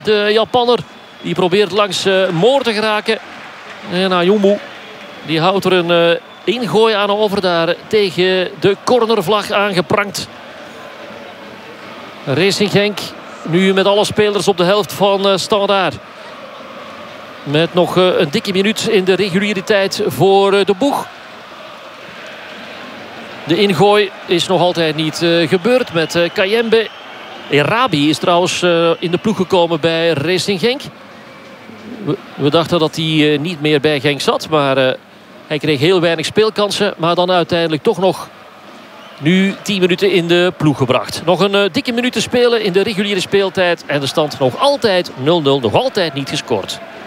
De Japanner die probeert langs Moor te geraken. En Ayumu die houdt er een ingooi aan over daar tegen de cornervlag aangeprankt. Racing Genk nu met alle spelers op de helft van Standaard. Met nog een dikke minuut in de reguliere tijd voor de boeg. De ingooi is nog altijd niet gebeurd met Kayembe. Erabi is trouwens in de ploeg gekomen bij Racing Genk. We dachten dat hij niet meer bij Genk zat. Maar hij kreeg heel weinig speelkansen. Maar dan uiteindelijk toch nog nu 10 minuten in de ploeg gebracht. Nog een dikke minuut te spelen in de reguliere speeltijd. En de stand nog altijd 0-0. Nog altijd niet gescoord.